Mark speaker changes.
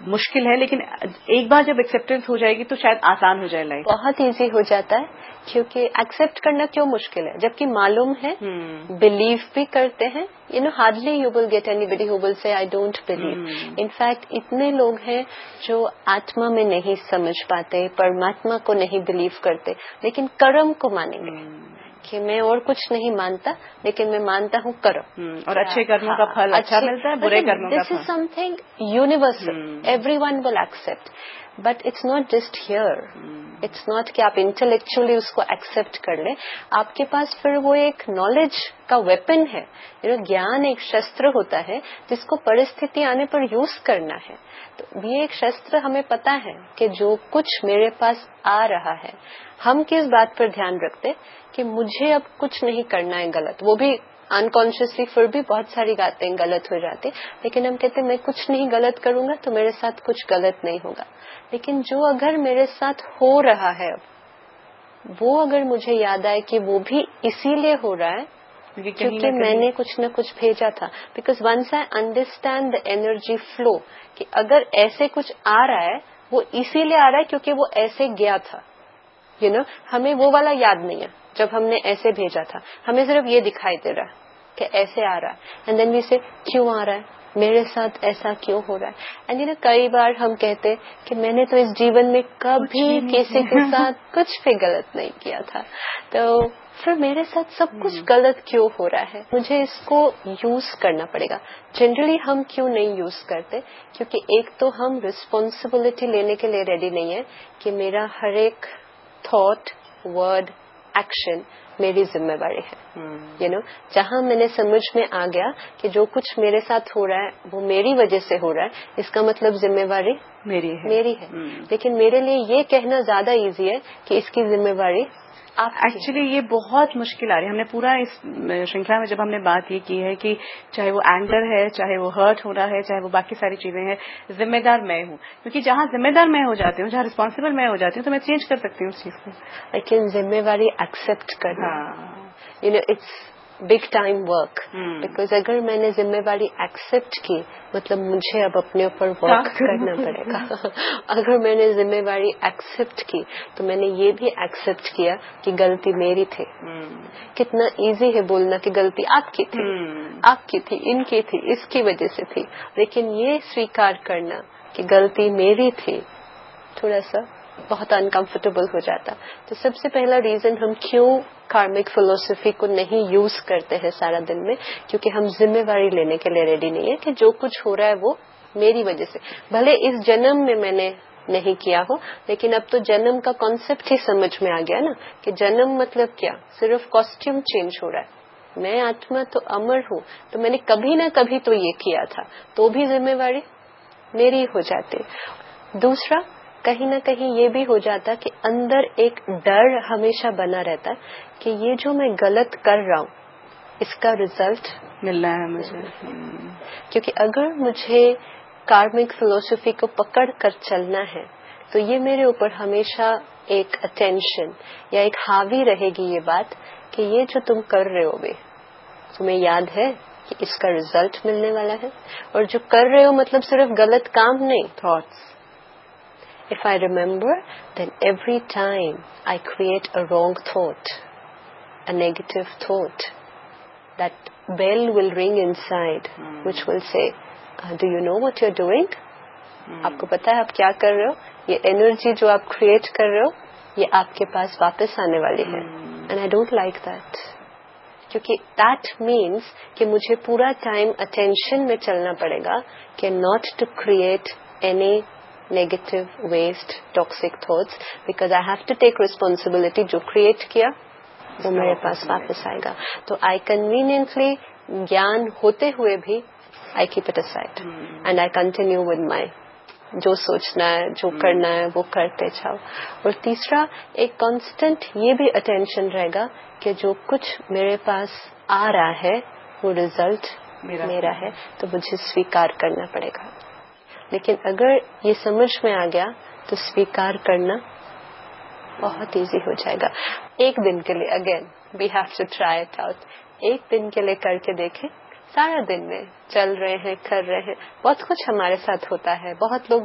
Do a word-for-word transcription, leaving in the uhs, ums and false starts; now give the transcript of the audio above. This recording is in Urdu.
Speaker 1: مشکل ہے، لیکن ایک بار جب ایکسیپٹنس ہو جائے گی تو شاید آسان ہو جائے لائف.
Speaker 2: بہت ایزی ہو جاتا ہے، کیونکہ ایکسیپٹ کرنا کیوں مشکل ہے جبکہ معلوم ہے، بلیو بھی کرتے ہیں. You know hardly you will get any بڈی ہو ول سے آئی ڈونٹ بلیو. انفیکٹ اتنے لوگ ہیں جو آتما میں نہیں سمجھ پاتے، پرماتما کو نہیں بلیو کرتے، لیکن کرم کو مانیں گے کہ میں اور کچھ نہیں مانتا، لیکن میں مانتا ہوں کرم،
Speaker 1: اور اچھے کرموں کا پھل اچھا ملتا ہے، برے کرموں کا پھل.
Speaker 2: دس از some thing universal, every one will accept, but it's not just hair. It's not کہ آپ انٹلیکچولی اس کو ایکسپٹ کر لیں. آپ کے پاس پھر وہ ایک نالج کا ویپن ہے، یو نو گیان ایک شستر ہوتا ہے جس کو پرستھتی آنے پر یوز کرنا ہے. تو یہ ایک شستر ہمیں پتا ہے کہ جو کچھ میرے پاس آ رہا ہے، ہم کس بات پر دھیان رکھتے کہ مجھے اب کچھ نہیں کرنا ہے غلط، وہ بھی انکانشیسلی پھر بھی بہت ساری باتیں غلط ہو جاتی، لیکن ہم کہتے ہیں میں کچھ نہیں غلط کروں گا تو میرے ساتھ کچھ غلط نہیں ہوگا. لیکن جو اگر میرے ساتھ ہو رہا ہے اب، وہ اگر مجھے یاد آئے کہ وہ بھی اسی لیے ہو رہا ہے کیونکہ میں نے کچھ نہ کچھ بھیجا تھا. Because once I understand the energy flu کہ اگر ایسے کچھ آ رہا ہے وہ اسی لیے آ رہا ہے کیونکہ وہ ایسے گیا تھا. یو نو ہمیں وہ والا یاد نہیں ہے جب ہم نے ایسے بھیجا تھا، ہمیں صرف یہ دکھائی دے رہا ہے کہ ایسے آ رہا ہے. اینڈ دین وی سے کیوں آ رہا ہے، میرے ساتھ ایسا کیوں ہو رہا ہے. اینڈ یو نو کئی بار ہم کہتے کہ میں نے تو اس جیون میں کبھی کسی کے ساتھ کچھ بھی غلط نہیں کیا تھا، تو پھر میرے ساتھ سب کچھ غلط کیوں ہو رہا ہے. مجھے اس کو یوز کرنا پڑے گا. جنرلی ہم کیوں نہیں یوز کرتے؟ کیونکہ ایک تو ہم رسپانسبلٹی لینے کے لیے ریڈی نہیں ہے کہ میرا ہر ایک تھاٹ، ورڈ، ایکشن میری ذمہ داری ہے. یو نو جہاں میں نے سمجھ میں آ گیا کہ جو کچھ میرے ساتھ ہو رہا ہے وہ میری وجہ سے ہو رہا ہے، اس کا مطلب ذمہ داری
Speaker 1: میری ہے
Speaker 2: میری ہے. لیکن میرے لیے یہ کہنا زیادہ ایزی ہے کہ اس کی ذمہ داری آپ.
Speaker 1: ایکچولی یہ بہت مشکل آ رہی ہے. ہم نے پورا اس شرنکھلا میں جب ہم نے بات یہ کی ہے کہ چاہے وہ اینگر ہے، چاہے وہ ہرٹ ہو رہا ہے، چاہے وہ باقی ساری چیزیں ہیں، ذمہ دار میں ہوں. کیونکہ جہاں ذمہ دار میں ہو جاتی ہوں، جہاں رسپانسبل میں ہو جاتی ہوں، تو میں چینج کر سکتی ہوں اس چیز کو.
Speaker 2: لیکن ذمہ داری ایکسپٹ کرنا، you know it's big time work. Because اگر میں نے ذمہ داری ایکسپٹ کی مطلب مجھے اب اپنے اوپر ورک کرنا پڑے گا. اگر میں نے ذمہ داری ایکسپٹ کی تو میں نے یہ بھی ایکسپٹ کیا کہ غلطی میری تھی. کتنا ایزی ہے بولنا کہ غلطی آپ کی تھی، آپ کی تھی، ان کی تھی، اس کی وجہ سے تھی، لیکن یہ سویکار کرنا کہ غلطی میری تھی تھوڑا سا بہت انکمفرٹیبل ہو جاتا. تو سب سے پہلا ریزن ہم کیوں کارمک فلسفی کو نہیں یوز کرتے ہیں سارا دن میں، کیونکہ ہم ذمہ داری لینے کے لیے ریڈی نہیں ہے کہ جو کچھ ہو رہا ہے وہ میری وجہ سے. بھلے اس جنم میں میں نے نہیں کیا ہو، لیکن اب تو جنم کا کانسیپٹ ہی سمجھ میں آ گیا نا کہ جنم مطلب کیا، صرف کاسٹیوم چینج ہو رہا ہے. میں آتما تو امر ہوں، تو میں نے کبھی نہ کبھی تو یہ کیا تھا، تو بھی ذمہ داری میری ہو جاتی. دوسرا کہیں نہ کہیں یہ بھی ہو جاتا کہ اندر ایک ڈر ہمیشہ بنا رہتا کہ یہ جو میں غلط کر رہا ہوں اس کا رزلٹ
Speaker 1: مل رہا ہے مجھے.
Speaker 2: کیونکہ اگر مجھے کارمک فلسفی کو پکڑ کر چلنا ہے تو یہ میرے اوپر ہمیشہ ایک اٹینشن یا ایک حاوی رہے گی یہ بات کہ یہ جو تم کر رہے ہو بے تمہیں یاد ہے کہ اس کا رزلٹ ملنے والا ہے. اور جو کر رہے ہو مطلب صرف غلط کام نہیں،
Speaker 1: thoughts.
Speaker 2: If I remember, then every time I create a wrong thought, a negative thought, that bell will ring inside, mm. which will say, uh, do you know what you're doing? آپ کو پتا ہے آپ کیا کر رہے ہو؟ یہ انرجی جو آپ کریٹ کر رہے ہو یہ آپ کے پاس واپس آنے والی ہے. And I don't like that. کیونکہ that means کہ مجھے پورا ٹائم اٹینشن میں چلنا پڑے گا کہ not to create any negative, waste, toxic thoughts, because I have to take responsibility. جو کریٹ کیا وہ میرے پاس واپس آئے گا. تو I conveniently گیان ہوتے ہوئے بھی I keep it aside and I continue with my جو سوچنا ہے جو کرنا ہے وہ کرتے جاؤ. اور تیسرا ایک کانسٹنٹ یہ بھی اٹینشن رہے گا کہ جو کچھ میرے پاس آ رہا ہے وہ رزلٹ میرا ہے تو مجھے سویکار کرنا پڑے گا. لیکن اگر یہ سمجھ میں آ گیا تو سویکار کرنا بہت ایزی ہو جائے گا. ایک دن کے لیے again we have to try it out. ایک دن کے لیے کر کے دیکھیں. سارا دن میں چل رہے ہیں، کر رہے ہیں، بہت کچھ ہمارے ساتھ ہوتا ہے. بہت لوگ